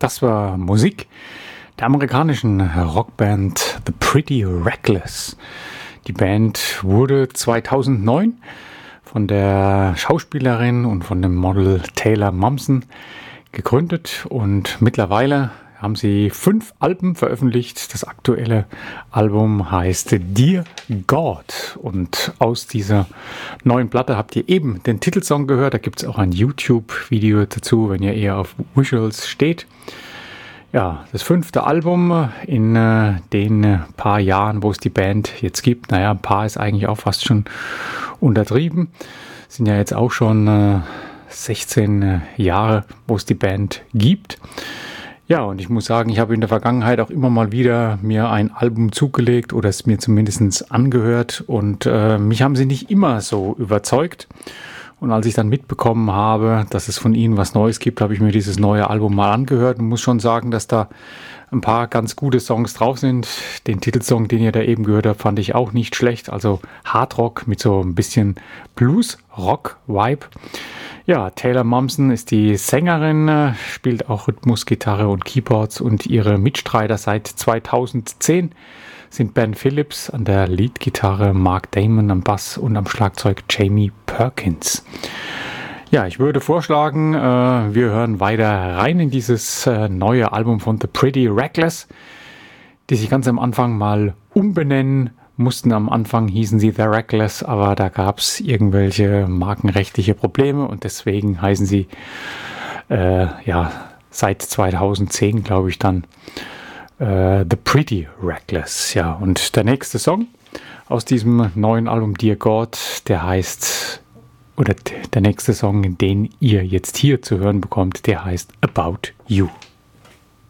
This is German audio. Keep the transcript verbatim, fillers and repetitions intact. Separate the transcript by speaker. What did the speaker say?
Speaker 1: Das war Musik der amerikanischen Rockband The Pretty Reckless. Die Band wurde zweitausendneun von der Schauspielerin und von dem Model Taylor Momsen gegründet und mittlerweile haben sie fünf Alben veröffentlicht. Das aktuelle Album heißt Dear God. Und aus dieser neuen Platte habt ihr eben den Titelsong gehört. Da gibt es auch ein YouTube-Video dazu, wenn ihr eher auf Visuals steht. Ja, das fünfte Album in äh, den paar Jahren, wo es die Band jetzt gibt. Naja, ein paar ist eigentlich auch fast schon untertrieben. Sind ja jetzt auch schon äh, sechzehn äh, Jahre, wo es die Band gibt. Ja, und ich muss sagen, ich habe in der Vergangenheit auch immer mal wieder mir ein Album zugelegt oder es mir zumindest angehört und äh, mich haben sie nicht immer so überzeugt. Und als ich dann mitbekommen habe, dass es von ihnen was Neues gibt, habe ich mir dieses neue Album mal angehört und muss schon sagen, dass da ein paar ganz gute Songs drauf sind. Den Titelsong, den ihr da eben gehört habt, fand ich auch nicht schlecht. Also Hardrock mit so ein bisschen Blues-Rock-Vibe. Ja, Taylor Momsen ist die Sängerin, spielt auch Rhythmus, Gitarre und Keyboards und ihre Mitstreiter seit zweitausendzehn sind Ben Phillips an der Leadgitarre, Mark Damon am Bass und am Schlagzeug Jamie Perkins. Ja, ich würde vorschlagen, äh, wir hören weiter rein in dieses äh, neue Album von The Pretty Reckless, die sich ganz am Anfang mal umbenennen mussten. Am Anfang hießen sie The Reckless, aber da gab es irgendwelche markenrechtliche Probleme und deswegen heißen sie äh, ja seit zweitausendzehn, glaube ich, dann äh, The Pretty Reckless. Ja, und der nächste Song aus diesem neuen Album Dear God, der heißt, oder der nächste Song, den ihr jetzt hier zu hören bekommt, der heißt About You.